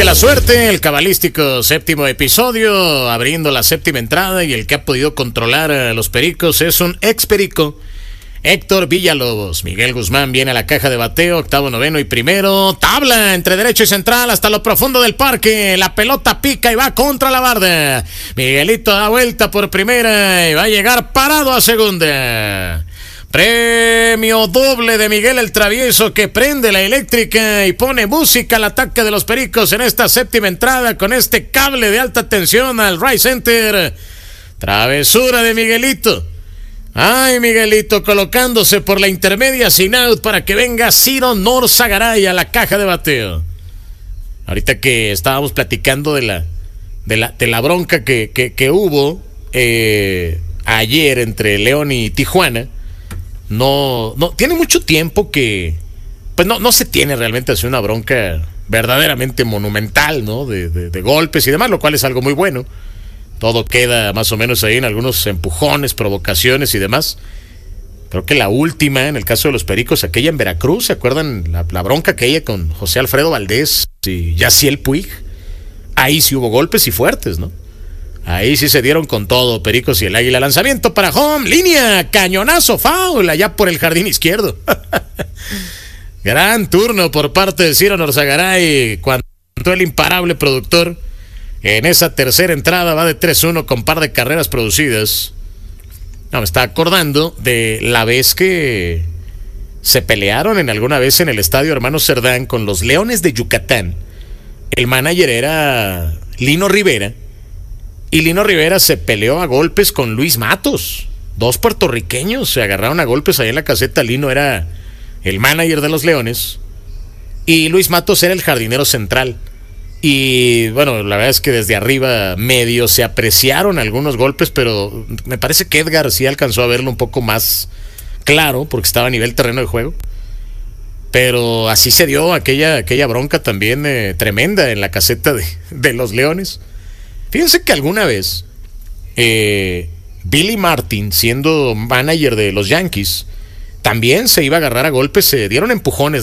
de la suerte, el cabalístico séptimo episodio, abriendo la séptima entrada, y el que ha podido controlar a los Pericos es un ex Perico, Héctor Villalobos. Miguel Guzmán viene a la caja de bateo, octavo, noveno y primero. Tabla entre derecho y central hasta lo profundo del parque. La pelota pica y va contra la barda. Miguelito da vuelta por primera y va a llegar parado a segunda. Premio doble de Miguel el Travieso, que prende la eléctrica y pone música al ataque de los Pericos en esta séptima entrada con este cable de alta tensión al right center. Travesura de Miguelito. Ay, Miguelito colocándose por la intermedia sin out para que venga Ciro Norzagaray a la caja de bateo. Ahorita que estábamos platicando de la bronca que hubo ayer entre León y Tijuana. No tiene mucho tiempo que pues no se tiene realmente así una bronca verdaderamente monumental, ¿no? De golpes y demás, lo cual es algo muy bueno. Todo queda más o menos ahí en algunos empujones, provocaciones y demás. Creo que la última, en el caso de los Pericos, aquella en Veracruz, ¿se acuerdan? La bronca que ella con José Alfredo Valdés y Yaciel Puig. Ahí sí hubo golpes y fuertes, ¿no? Ahí sí se dieron con todo, Pericos y el Águila. Lanzamiento para home, línea, cañonazo, foul, allá por el jardín izquierdo. Gran turno por parte de Ciro Norzagaray, cuando el imparable productor en esa tercera entrada va de 3-1 con par de carreras producidas. No, me está acordando de la vez que se pelearon en alguna vez en el estadio Hermano Cerdán con los Leones de Yucatán. El manager era Lino Rivera. Y Lino Rivera se peleó a golpes con Luis Matos. Dos puertorriqueños se agarraron a golpes ahí en la caseta. Lino era el manager de los Leones y Luis Matos era el jardinero central. Y bueno, la verdad es que desde arriba medio se apreciaron algunos golpes, pero me parece que Edgar sí alcanzó a verlo un poco más claro porque estaba a nivel terreno de juego. Pero así se dio aquella bronca también tremenda en la caseta de los Leones. Fíjense que alguna vez Billy Martin, siendo manager de los Yankees, también se iba a agarrar a golpes, se dieron empujones